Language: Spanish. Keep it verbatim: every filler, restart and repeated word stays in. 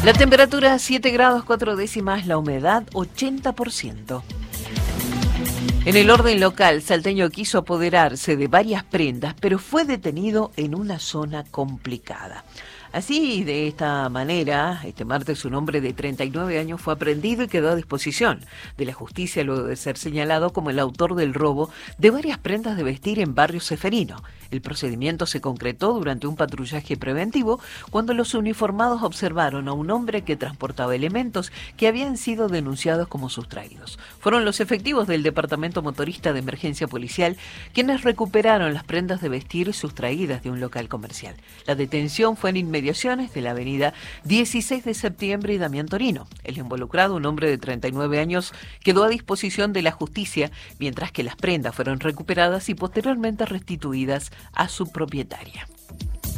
La temperatura siete grados cuatro décimas, la humedad ochenta por ciento. En el orden local, Salteño quiso apoderarse de varias prendas, pero fue detenido en una zona complicada. Así, de esta manera, este martes un hombre de treinta y nueve años fue aprehendido y quedó a disposición de la justicia luego de ser señalado como el autor del robo de varias prendas de vestir en Barrio Ceferino. El procedimiento se concretó durante un patrullaje preventivo cuando los uniformados observaron a un hombre que transportaba elementos que habían sido denunciados como sustraídos. Fueron los efectivos del Departamento Motorista de Emergencia Policial quienes recuperaron las prendas de vestir sustraídas de un local comercial. La detención fue en inmediaciones de la avenida dieciséis de septiembre y Damián Torino. El involucrado, un hombre de treinta y nueve años, quedó a disposición de la justicia, mientras que las prendas fueron recuperadas y posteriormente restituidas a su propietaria.